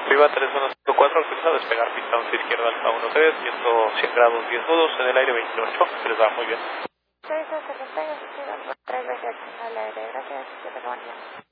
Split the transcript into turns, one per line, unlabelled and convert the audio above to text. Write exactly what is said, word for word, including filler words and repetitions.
Viva tres uno cinco cuatro, autoriza despegar pista once izquierda alfa uno tres, ciento cien grados diez nudos, en el aire veintiocho, se les va muy bien.
seis setenta y ocho, tres veintiocho, al aire, gracias, que te